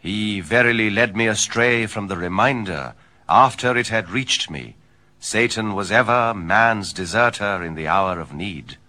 He verily led me astray from the reminder after it had reached me. Satan was ever man's deserter in the hour of need.